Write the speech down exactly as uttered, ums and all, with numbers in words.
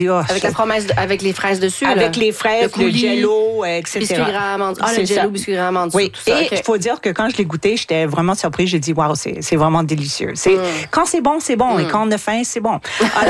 Oh, Avec, la fromage, avec les fraises dessus. avec là. les fraises, le, coulis, jello, et cetera. Biscuit graham en dessous. Ah, le C'est jello, ça. biscuit graham en dessous. Oui, Tout ça, et il okay. faut dire que quand je l'ai goûté, j'étais vraiment surprise. J'ai dit, waouh, c'est, c'est vraiment délicieux. C'est, mm. Quand c'est bon, c'est bon. Mm. Et quand on a faim, c'est bon. Alors,